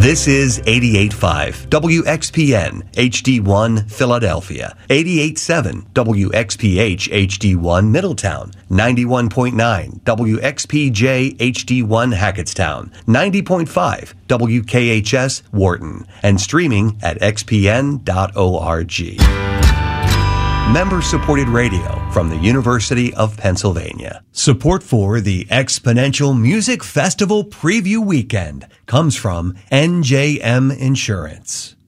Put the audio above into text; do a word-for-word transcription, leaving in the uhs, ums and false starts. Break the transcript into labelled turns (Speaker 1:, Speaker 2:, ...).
Speaker 1: This is eighty-eight point five W X P N H D one Philadelphia, eighty-eight point seven W X P H H D one Middletown, ninety-one point nine W X P J H D one Hackettstown, ninety point five W K H S Wharton, and streaming at x p n dot org. Member-supported radio from the University of Pennsylvania. Support for the Exponential Music Festival Preview Weekend comes from N J M Insurance.